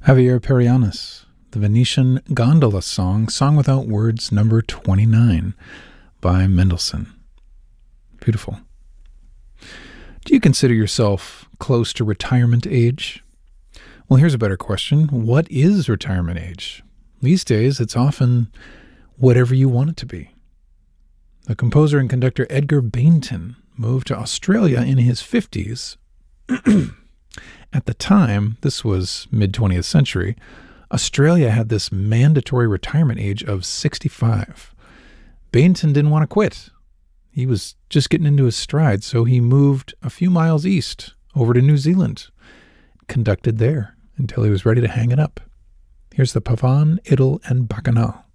Javier Perianis, the Venetian Gondola Song, Song Without Words, number 29 by Mendelssohn. Beautiful. Do you consider yourself close to retirement age? Well, here's a better question. What is retirement age? These days, it's often whatever you want it to be. The composer and conductor Edgar Bainton moved to Australia in his 50s. At the time, this was mid-20th century, Australia had this mandatory retirement age of 65. Bainton didn't want to quit. He was just getting into his stride, so he moved a few miles east over to New Zealand, conducted there until he was ready to hang it up. Here's the Pavan, Idle, and Bacchanal.